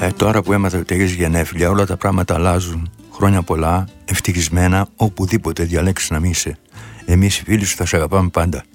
Τώρα που έμαθα ότι έχεις γενέθλια, όλα τα πράγματα αλλάζουν. Χρόνια πολλά, ευτυχισμένα, οπουδήποτε διαλέξεις να μην είσαι. Εμείς οι φίλοι σου θα σε αγαπάμε πάντα.